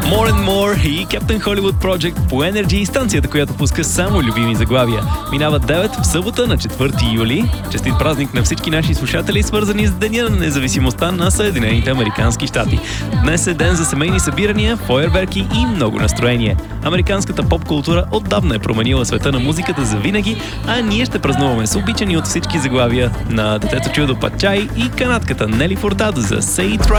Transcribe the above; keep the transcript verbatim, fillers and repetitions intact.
More and More и Captain Hollywood Project по Energy, станцията, която пуска само любими заглавия. Минава девет в събота на четвърти юли. Честит празник на всички наши слушатели, свързани с Деня на независимостта на Съединените американски щати. Днес е ден за семейни събирания, фойерверки и много настроение. Американската поп-култура отдавна е променила света на музиката за винаги, а ние ще празнуваме с обичани от всички заглавия на Детето чудо Пачай и канадката Нели Фуртадо за Say It Right.